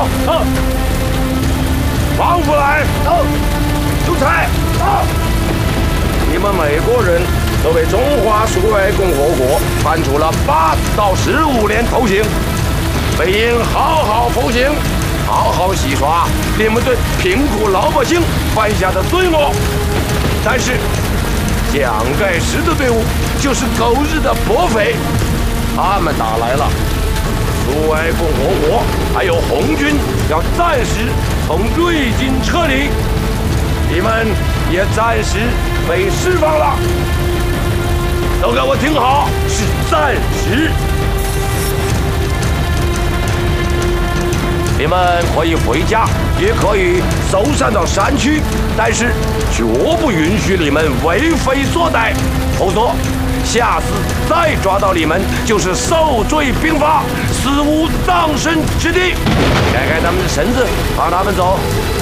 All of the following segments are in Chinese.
好。王福来，韭菜，你们美国人都被中华苏维埃共和国判处了8到15年徒刑，本应好好服刑，好好洗刷你们对贫苦老百姓犯下的罪恶。但是蒋介石的队伍就是狗日的绑匪，他们打来了。苏维埃共和国还有红军要暂时从瑞金撤离，你们也暂时被释放了。都给我听好，是暂时。你们可以回家，也可以走上到山区，但是绝不允许你们为非作歹，否则下次再抓到你们就是受罪并罚，死无葬身之地。开开他们的绳子，放他们走。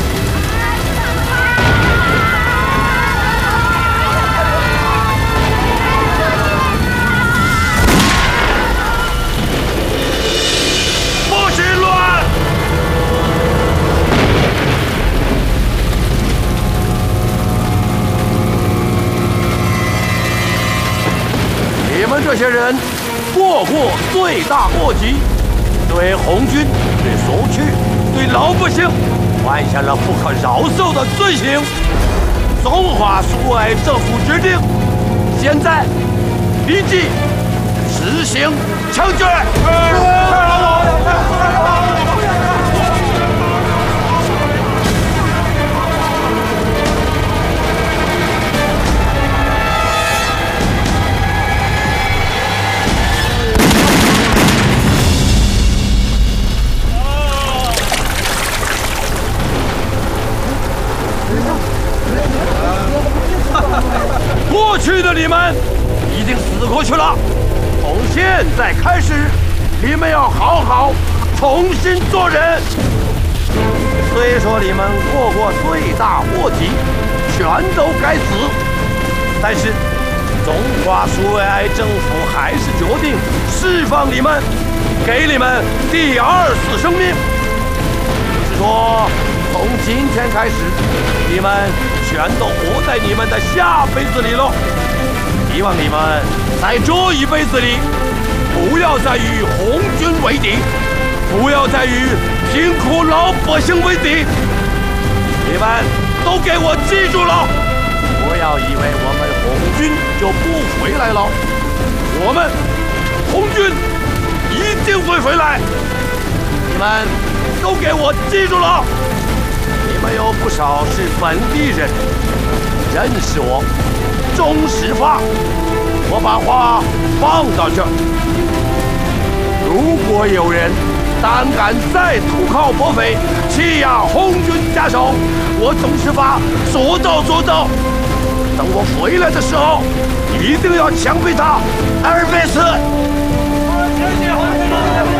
不许乱！你们这些人过罪大过极，对红军、对苏区、对老百姓犯下了不可饶恕的罪行。中华苏维埃政府决定，现在立即实行枪决。过去的你们已经死过去了，从现在开始，你们要好好重新做人。虽说你们过罪大过极，全都该死，但是中华苏维埃政府还是决定释放你们，给你们第2次生命。是说，从今天开始，你们全都活在你们的下辈子里了。希望你们在这一辈子里，不要再与红军为敌，不要再与贫苦老百姓为敌。你们都给我记住了，不要以为我们红军就不回来了，我们红军一定会回来。你们都给我记住了。你们有不少是本地人，认识我，忠实发，我把话放到这儿。如果有人胆敢再投靠绑匪，欺压红军家手，我忠实发说到做到。等我回来的时候，一定要枪毙他200次。谢谢红军。